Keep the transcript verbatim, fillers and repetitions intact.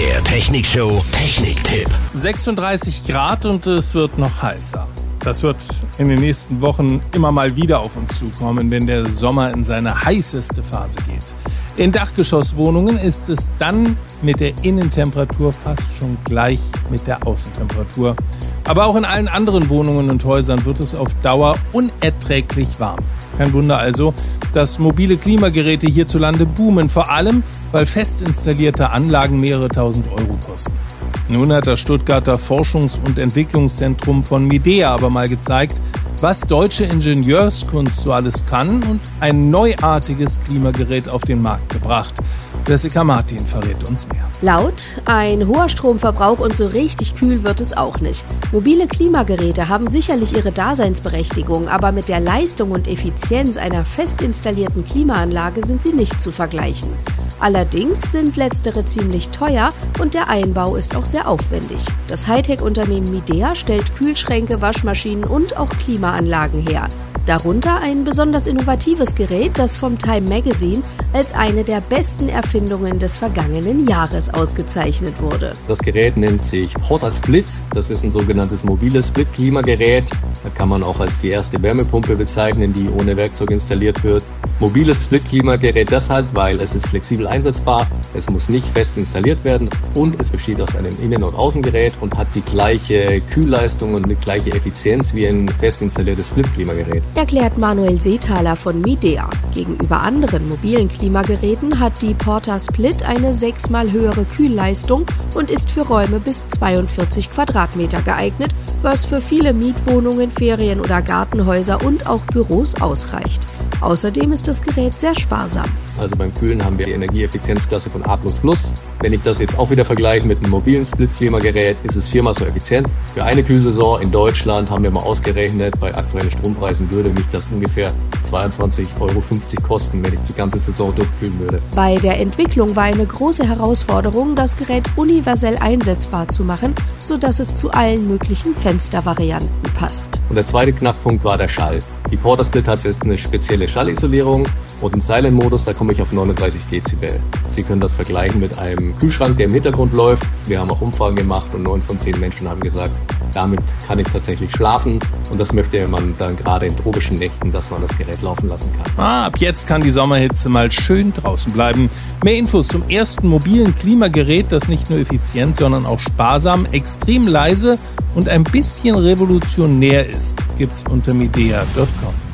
Der Technikshow Techniktipp. sechsunddreißig Grad und es wird noch heißer. Das wird in den nächsten Wochen immer mal wieder auf uns zukommen, wenn der Sommer in seine heißeste Phase geht. In Dachgeschosswohnungen ist es dann mit der Innentemperatur fast schon gleich mit der Außentemperatur. Aber auch in allen anderen Wohnungen und Häusern wird es auf Dauer unerträglich warm. Kein Wunder also, dass mobile Klimageräte hierzulande boomen, vor allem, weil fest installierte Anlagen mehrere tausend Euro kosten. Nun hat das Stuttgarter Forschungs- und Entwicklungszentrum von Midea aber mal gezeigt, was deutsche Ingenieurskunst so alles kann und ein neuartiges Klimagerät auf den Markt gebracht. Jessica Martin verrät uns mehr. Laut, ein hoher Stromverbrauch und so richtig kühl wird es auch nicht. Mobile Klimageräte haben sicherlich ihre Daseinsberechtigung, aber mit der Leistung und Effizienz einer fest installierten Klimaanlage sind sie nicht zu vergleichen. Allerdings sind letztere ziemlich teuer und der Einbau ist auch sehr aufwendig. Das Hightech-Unternehmen Midea stellt Kühlschränke, Waschmaschinen und auch Klimaanlagen her. Darunter ein besonders innovatives Gerät, das vom Time Magazine als eine der besten Erfindungen des vergangenen Jahres ausgezeichnet wurde. Das Gerät nennt sich PortaSplit. Das ist ein sogenanntes mobiles Split-Klimagerät. Da kann man auch als die erste Wärmepumpe bezeichnen, die ohne Werkzeug installiert wird. Mobiles Split-Klimagerät deshalb, weil es ist flexibel einsetzbar, es muss nicht fest installiert werden und es besteht aus einem Innen- und Außengerät und hat die gleiche Kühlleistung und die gleiche Effizienz wie ein fest installiertes Split-Klimagerät. Erklärt Manuel Seethaler von Midea. Gegenüber anderen mobilen Klimageräten hat die PortaSplit eine sechsmal höhere Kühlleistung und ist für Räume bis zweiundvierzig Quadratmeter geeignet, was für viele Mietwohnungen, Ferien- oder Gartenhäuser und auch Büros ausreicht. Außerdem ist das Gerät sehr sparsam. Also beim Kühlen haben wir die Energieeffizienzklasse von A plus plus. Wenn ich das jetzt auch wieder vergleiche mit einem mobilen Split-Klimagerät, ist es viermal so effizient. Für eine Kühlsaison in Deutschland haben wir mal ausgerechnet, bei aktuellen Strompreisen würde mich das ungefähr zweiundzwanzig Euro fünfzig kosten, wenn ich die ganze Saison durchkühlen würde. Bei der Entwicklung war eine große Herausforderung, das Gerät universell einsetzbar zu machen, sodass es zu allen möglichen Fenstervarianten passt. Und der zweite Knackpunkt war der Schall. Die PortaSplit hat jetzt eine spezielle Schallisolierung und einen Silent-Modus, da komme ich auf neununddreißig Dezibel. Sie können das vergleichen mit einem Kühlschrank, der im Hintergrund läuft. Wir haben auch Umfragen gemacht und neun von zehn Menschen haben gesagt, damit kann ich tatsächlich schlafen und das möchte man dann gerade in tropischen Nächten, dass man das Gerät laufen lassen kann. Ah, ab jetzt kann die Sommerhitze mal schön draußen bleiben. Mehr Infos zum ersten mobilen Klimagerät, das nicht nur effizient, sondern auch sparsam, extrem leise und ein bisschen revolutionär ist, gibt's unter midea punkt com.